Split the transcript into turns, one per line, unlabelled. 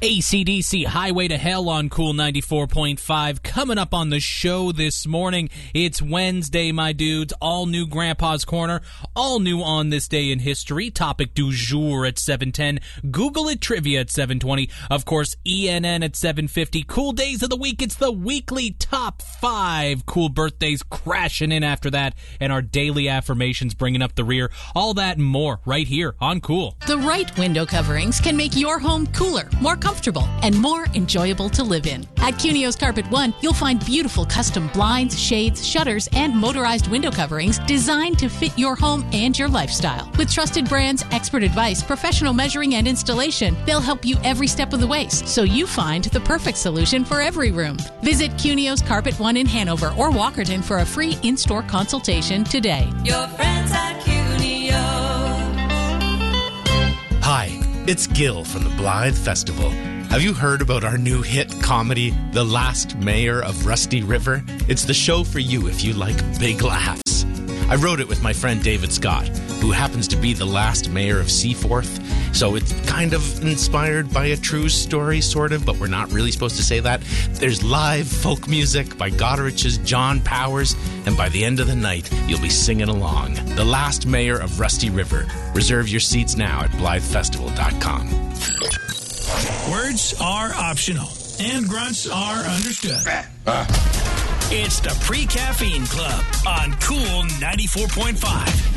AC/DC Highway to Hell on Cool 94.5. Coming up on the show this morning, it's Wednesday, my dudes. All new Grandpa's Corner, all new on this day in history. Topic du jour at 7:10. Google it trivia at 7:20. Of course, ENN at 7:50. Cool days of the week. It's the weekly top 5. Cool birthdays crashing in after that. And our daily affirmations bringing up the rear. All that and more right here on Cool.
The right window coverings can make your home cooler, more comfortable, and more enjoyable to live in. At Cunio's Carpet One, you'll find beautiful custom blinds, shades, shutters, and motorized window coverings designed to fit your home and your lifestyle. With trusted brands, expert advice, professional measuring, and installation, they'll help you every step of the way, so you find the perfect solution for every room. Visit Cunio's Carpet One in Hanover or Walkerton for a free in-store consultation today.
Your friends at Cunio.
Hi, it's Gil from the Blythe Festival. Have you heard about our new hit comedy, The Last Mayor of Rusty River? It's the show for you if you like big laughs. I wrote it with my friend David Scott, who happens to be the last mayor of Seaforth, so it's kind of inspired by a true story, sort of, but we're not really supposed to say that. There's live folk music by Godrich's John Powers, and by the end of the night, you'll be singing along. The Last Mayor of Rusty River. Reserve your seats now at BlytheFestival.com.
Words are optional, and grunts are understood. It's the Pre-Caffeine Club on Cool 94.5.